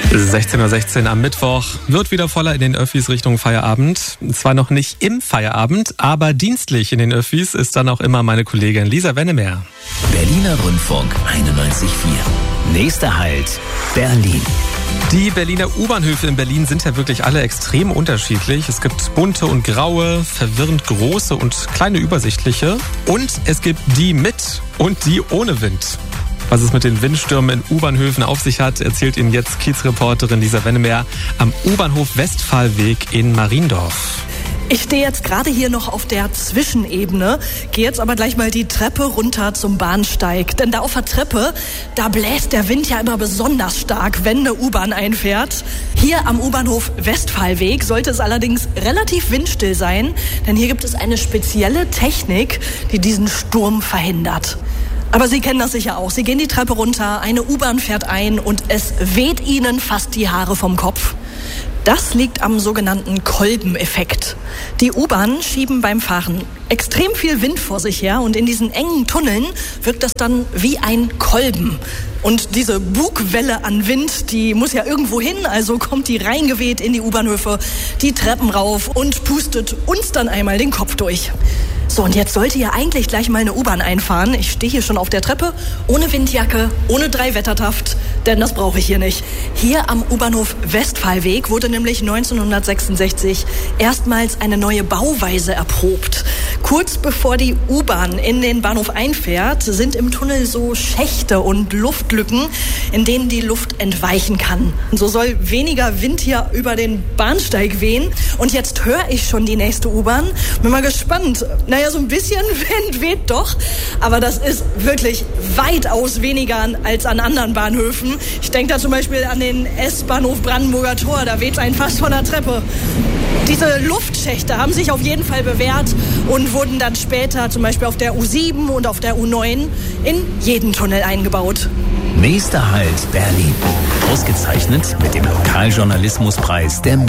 16:16 Uhr am Mittwoch wird wieder voller in den Öffis Richtung Feierabend. Zwar noch nicht im Feierabend, aber dienstlich in den Öffis ist dann auch immer meine Kollegin Lisa Wennemer. Berliner Rundfunk 91,4. Nächster Halt, Berlin. Die Berliner U-Bahnhöfe in Berlin sind ja wirklich alle extrem unterschiedlich. Es gibt bunte und graue, verwirrend große und kleine übersichtliche. Und es gibt die mit und die ohne Wind. Was es mit den Windstürmen in U-Bahnhöfen auf sich hat, erzählt Ihnen jetzt Kiezreporterin Lisa Wennemer am U-Bahnhof Westfahlweg in Mariendorf. Ich stehe jetzt gerade hier noch auf der Zwischenebene, gehe jetzt aber gleich mal die Treppe runter zum Bahnsteig. Denn da auf der Treppe, da bläst der Wind ja immer besonders stark, wenn eine U-Bahn einfährt. Hier am U-Bahnhof Westfahlweg sollte es allerdings relativ windstill sein, denn hier gibt es eine spezielle Technik, die diesen Sturm verhindert. Aber Sie kennen das sicher auch. Sie gehen die Treppe runter, eine U-Bahn fährt ein und es weht Ihnen fast die Haare vom Kopf. Das liegt am sogenannten Kolbeneffekt. Die U-Bahnen schieben beim Fahren extrem viel Wind vor sich her und in diesen engen Tunneln wirkt das dann wie ein Kolben. Und diese Bugwelle an Wind, die muss ja irgendwo hin, also kommt die reingeweht in die U-Bahnhöfe, die Treppen rauf und pustet uns dann einmal den Kopf durch. So, und jetzt sollte ja eigentlich gleich mal eine U-Bahn einfahren. Ich stehe hier schon auf der Treppe, ohne Windjacke, ohne 3 Wettertaft, denn das brauche ich hier nicht. Hier am U-Bahnhof Westfahlweg wurde nämlich 1966 erstmals eine neue Bauweise erprobt. Kurz bevor die U-Bahn in den Bahnhof einfährt, sind im Tunnel so Schächte und Luftlücken, in denen die Luft entweichen kann. Und so soll weniger Wind hier über den Bahnsteig wehen. Und jetzt höre ich schon die nächste U-Bahn. Bin mal gespannt. Naja, so ein bisschen Wind weht doch, aber das ist wirklich weitaus weniger als an anderen Bahnhöfen. Ich denke da zum Beispiel an den S-Bahnhof Brandenburger Tor, da weht es einen fast von der Treppe. Diese Luftschächte haben sich auf jeden Fall bewährt und wurden dann später zum Beispiel auf der U7 und auf der U9 in jeden Tunnel eingebaut. Nächster Halt, Berlin. Ausgezeichnet mit dem Lokaljournalismuspreis der